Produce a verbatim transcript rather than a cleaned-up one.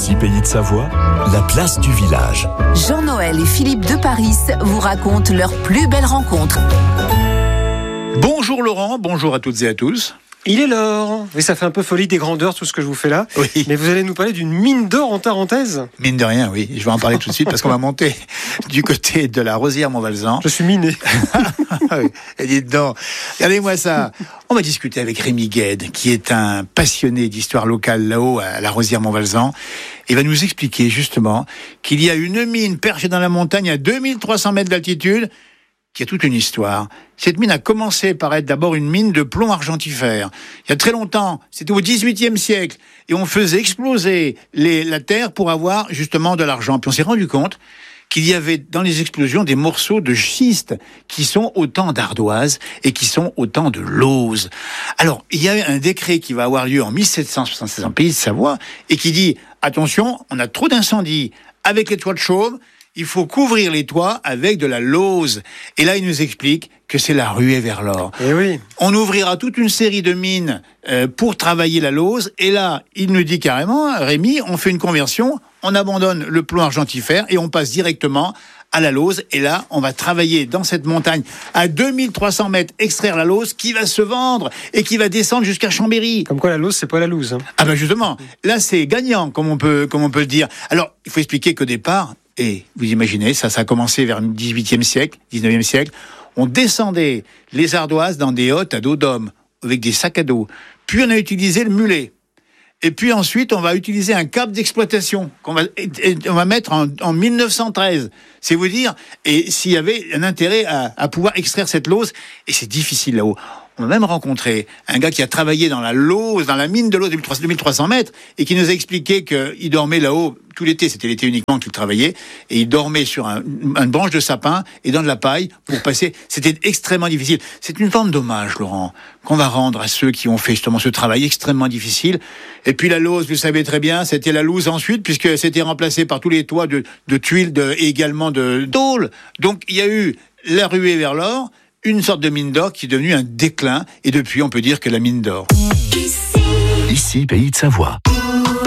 Ici Pays de Savoie, la place du village. Jean-Noël et Philippe de Paris vous racontent leurs plus belles rencontres. Bonjour Laurent, bonjour à toutes et à tous. Il est l'or. Oui, ça fait un peu folie des grandeurs, tout ce que je vous fais là. Oui. Mais vous allez nous parler d'une mine d'or en Tarentaise. Mine de rien, oui. Je vais en parler tout de suite parce qu'on va monter du côté de la Rosière-Montvalzan. Je suis miné. Oui. Et dites donc, regardez-moi ça. On va discuter avec Rémi Gued, qui est un passionné d'histoire locale là-haut à la Rosière-Montvalzan. Il va nous expliquer justement qu'il y a une mine perchée dans la montagne à deux mille trois cents mètres d'altitude qui a toute une histoire. Cette mine a commencé par être d'abord une mine de plomb argentifère. Il y a très longtemps, c'était au dix-huitième siècle, et on faisait exploser les, la terre pour avoir justement de l'argent. Puis on s'est rendu compte qu'il y avait dans les explosions des morceaux de schiste qui sont autant d'ardoise et qui sont autant de lauze. Alors, il y a un décret qui va avoir lieu en mille sept cent soixante-seize en Pays de Savoie et qui dit, attention, on a trop d'incendies avec les toits de chaume, il faut couvrir les toits avec de la lauze. Et là, il nous explique que c'est la ruée vers l'or. Eh oui. On ouvrira toute une série de mines euh, pour travailler la lauze. Et là, il nous dit carrément, Rémi, on fait une conversion, on abandonne le plomb argentifère et on passe directement à la lauze. Et là, on va travailler dans cette montagne à deux mille trois cents mètres, extraire la lauze qui va se vendre et qui va descendre jusqu'à Chambéry. Comme quoi la lauze, c'est pas la loose. Hein. Ah ben justement, là, c'est gagnant, comme on peut, comme on peut le dire. Alors, il faut expliquer qu'au départ, et vous imaginez, ça, ça a commencé vers le dix-huitième siècle, dix-neuvième siècle. On descendait les ardoises dans des hottes à dos d'homme, avec des sacs à dos. Puis on a utilisé le mulet. Et puis ensuite, on va utiliser un câble d'exploitation qu'on va, on va mettre en, en mille neuf cent treize. C'est vous dire, et s'il y avait un intérêt à, à pouvoir extraire cette lauze, et c'est difficile là-haut. On a même rencontré un gars qui a travaillé dans la lauze, dans la mine de lauze de deux mille trois cents mètres, et qui nous a expliqué qu'il dormait là-haut tout l'été, c'était l'été uniquement qu'il travaillait, et il dormait sur un, une branche de sapin et dans de la paille pour passer. C'était extrêmement difficile. C'est une forme d'hommage, Laurent, qu'on va rendre à ceux qui ont fait justement ce travail extrêmement difficile. Et puis la lauze, vous savez très bien, c'était la loose ensuite, puisque c'était remplacé par tous les toits de, de tuiles de, et également de tôle. Donc il y a eu la ruée vers l'or, une sorte de mine d'or qui est devenue un déclin, et depuis on peut dire que la mine d'or. Ici Pays de Savoie.